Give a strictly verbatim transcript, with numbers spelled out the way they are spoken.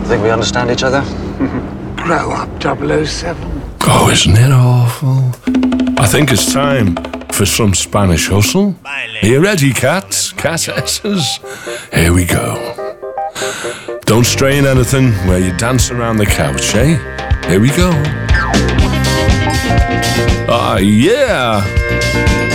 Think we understand each other? Grow up, double oh seven. Oh, isn't it awful? I think it's time for some Spanish hustle. Are you ready, cats? Cassesses? Here we go. Don't strain anything where you dance around the couch, eh? Here we go. Ah, yeah!